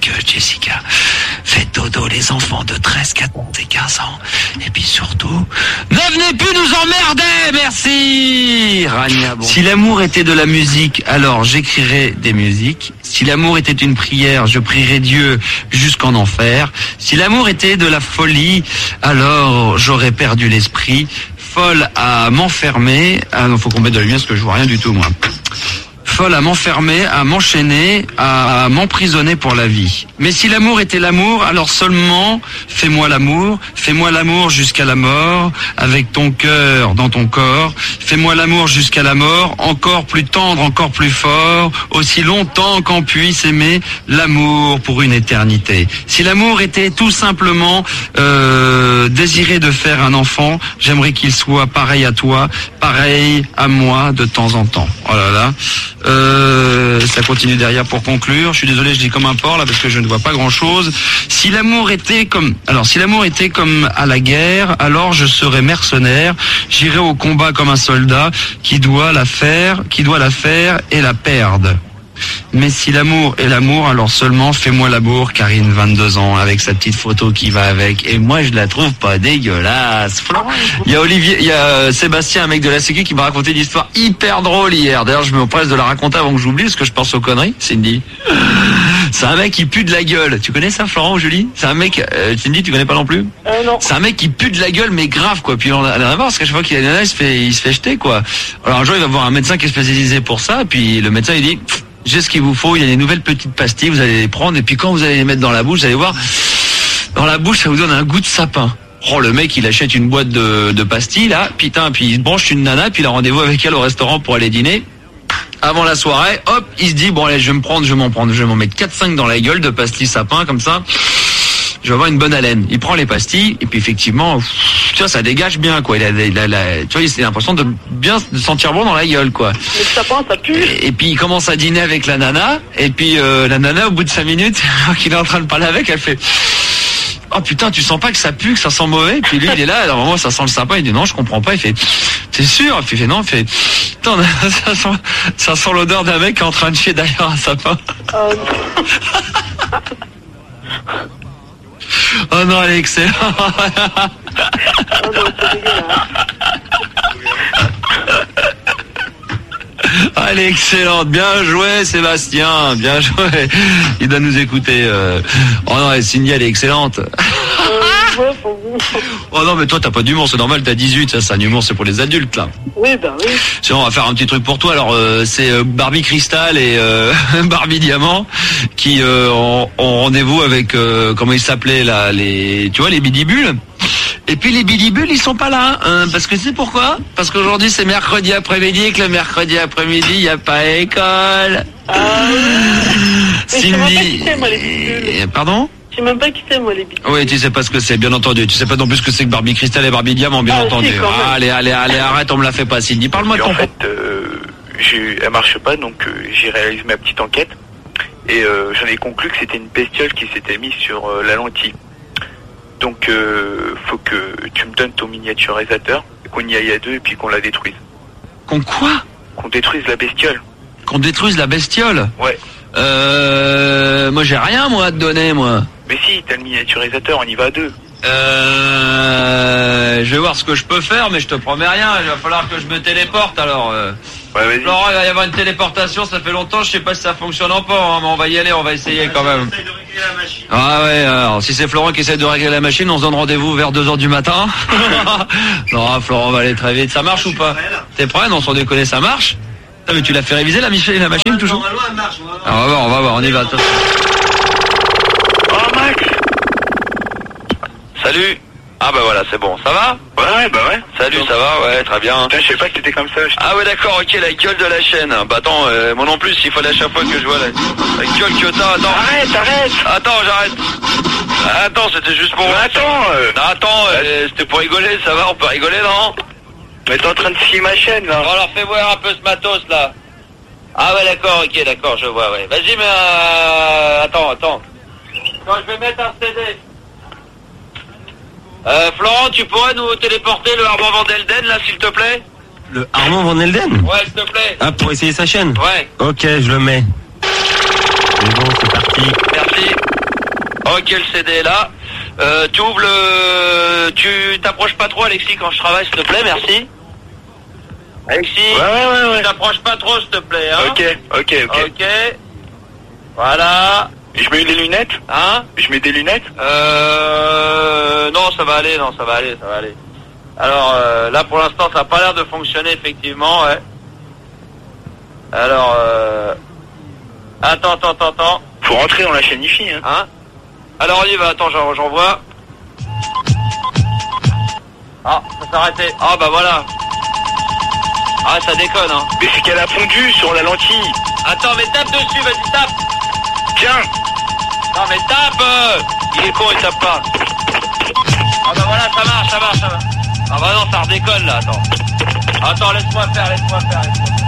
que Jessica, faites dodo les enfants de 13, 14 et 15 ans. Et puis surtout, ne venez plus nous emmerder, merci Rania. Bon. Si l'amour était de la musique, alors j'écrirais des musiques. Si l'amour était une prière, je prierais Dieu jusqu'en enfer. Si l'amour était de la folie, alors j'aurais perdu l'esprit. Folle à m'enfermer. Ah non, faut qu'on mette de la lumière parce que je vois rien du tout, moi. Folle à m'enfermer, à m'enchaîner, à m'emprisonner pour la vie. Mais si l'amour était l'amour, alors seulement fais-moi l'amour jusqu'à la mort, avec ton cœur dans ton corps. Fais-moi l'amour jusqu'à la mort, encore plus tendre, encore plus fort, aussi longtemps qu'on puisse aimer l'amour pour une éternité. Si l'amour était tout simplement désirer de faire un enfant, j'aimerais qu'il soit pareil à toi, pareil à moi de temps en temps. Oh là là. Ça continue derrière pour conclure. Je suis désolé, je dis comme un porc là parce que je ne vois pas grand chose. Si l'amour était comme à la guerre, alors je serais mercenaire. J'irais au combat comme un soldat qui doit la faire et la perdre. Mais si l'amour est l'amour, alors seulement fais-moi l'amour, Karine, 22 ans, avec sa petite photo qui va avec. Et moi, je la trouve pas dégueulasse. Il y a Sébastien, un mec de la Sécu, qui m'a raconté une histoire hyper drôle hier. D'ailleurs, je me presse de la raconter avant que j'oublie, parce que je pense aux conneries, Cindy. C'est un mec qui pue de la gueule. Tu connais ça, Florent ou Julie? C'est un mec, Cindy, tu connais pas non plus? Non. C'est un mec qui pue de la gueule, mais grave, quoi. Puis on a marre, parce qu'à chaque fois qu'il a une nana, il se fait jeter, quoi. Alors un jour, il va voir un médecin qui est spécialisé pour ça, puis le médecin, il dit, j'ai ce qu'il vous faut, il y a des nouvelles petites pastilles, vous allez les prendre, et puis quand vous allez les mettre dans la bouche, vous allez voir, dans la bouche, ça vous donne un goût de sapin. Oh, le mec, il achète une boîte de pastilles, là, putain, puis il se branche une nana, puis il a rendez-vous avec elle au restaurant pour aller dîner. Avant la soirée, hop, il se dit, bon allez, je vais m'en mettre 4-5 dans la gueule de pastilles sapin, comme ça, je vais avoir une bonne haleine. Il prend les pastilles, et puis effectivement, tu vois, ça dégage bien, quoi. Tu vois, il a l'impression de bien se sentir bon dans la gueule, quoi. Mais le sapin, ça pue. Et puis il commence à dîner avec la nana, et puis la nana, au bout de 5 minutes, alors qu'il est en train de parler avec, elle fait, oh putain, tu sens pas que ça pue, que ça sent mauvais? Et puis lui, il est là, alors moi, ça sent le sapin, il dit non, je comprends pas, il fait, t'es sûr? Il fait non, il fait, putain, ça sent l'odeur d'un mec qui est en train de chier derrière un sapin. Oh non, elle est excellente. Oh non, c'est dégueulasse. Ah, elle est excellente. Bien joué, Sébastien. Bien joué. Il doit nous écouter. Oh non, Cindy, elle est excellente. Ouais, pour vous. Oh non, mais toi, t'as pas d'humour, c'est normal, t'as 18, ça, c'est un humour, c'est pour les adultes, là. Oui, ben oui. Sinon, on va faire un petit truc pour toi. Alors, c'est Barbie Cristal et Barbie Diamant qui ont rendez-vous avec, comment ils s'appelaient, là, tu vois, les bidibules. Et puis les bidibules, ils sont pas là, hein, parce que c'est pourquoi? Parce qu'aujourd'hui, c'est mercredi après-midi, et que le mercredi après-midi, il n'y a pas école. Cindy. Pardon? Je sais même pas qui c'est, moi, les bidibules. Oui, tu sais pas ce que c'est, bien entendu. Tu sais pas non plus ce que c'est que Barbie Cristal et Barbie Diamant, bien entendu. Si, allez, arrête, on me la fait pas, Cindy. Parle-moi de ton... En fait, elle marche pas, donc j'ai réalisé ma petite enquête. Et j'en ai conclu que c'était une bestiole qui s'était mise sur la lentille. Donc, faut que tu me donnes ton miniaturisateur, qu'on y aille à deux et puis qu'on la détruise. Qu'on quoi? Qu'on détruise la bestiole. Qu'on détruise la bestiole? Ouais. Moi j'ai rien, moi, à te donner, moi. Mais si, t'as le miniaturisateur, on y va à deux. Je vais voir ce que je peux faire, mais je te promets rien. Il va falloir que je me téléporte, alors. Ouais, vas-y. Laurent, il va y avoir une téléportation, ça fait longtemps, je sais pas si ça fonctionne encore, hein, mais on va y aller, on va essayer quand même. Ah ouais, alors si c'est Florent qui essaie de régler la machine, on se donne rendez-vous vers 2h du matin. Non, Florent va aller très vite. Ça marche ou pas? T'es prêt? Non, sans déconner, ça marche? Ah, mais tu l'as fait réviser la machine toujours? Normalement, elle marche. Alors, on va voir, on y va. Oh, Max! Salut. Ah bah voilà, c'est bon, ça va? Ouais. Salut, ça va? Ouais, très bien. Putain, je sais pas que t'étais comme ça. Ah ouais, d'accord, ok, la gueule de la chaîne. Bah attends, moi non plus, il fallait à chaque fois que je vois la gueule que t'as, attends. Arrête! Attends, j'arrête. Attends, c'était juste pour... Attends, c'était pour rigoler, ça va, on peut rigoler, non? Mais t'es en train de scier ma chaîne, là. Bon, alors fais voir un peu ce matos, là. Ah ouais, d'accord, ok, d'accord, je vois, ouais. Vas-y, mais attends. Quand je vais mettre un CD... Florent, tu pourrais nous téléporter le Armand Van Elden, là, s'il te plaît? Le Armand Van Elden? Ouais, s'il te plaît. Ah, pour essayer sa chaîne? Ouais. Ok, je le mets. C'est bon, c'est parti. Merci. Ok, le CD est là. Tu ouvres le... Tu t'approches pas trop, Alexis, quand je travaille, s'il te plaît, merci. Alexis, Ouais. tu t'approches pas trop, s'il te plaît, hein. Ok. Ok. Voilà. Et je mets des lunettes? Hein? Je mets des lunettes? Non, ça va aller, ça va aller. Alors, là, pour l'instant, ça n'a pas l'air de fonctionner, effectivement, ouais. Alors, Attends. Faut rentrer dans la chaîne IFI, hein. Hein? Alors, on y va, attends, j'envoie. Ah, ça s'est arrêté. Ah, bah voilà. Ah, ça déconne, hein. Mais c'est qu'elle a fondu sur la lentille. Attends, mais tape dessus, vas-y, tape. Tiens. Non, mais tape. Il est con, il tape pas. Ah, bah voilà, ça marche. Ah, bah non, ça redéconne, là, attends. Attends, laisse-moi faire.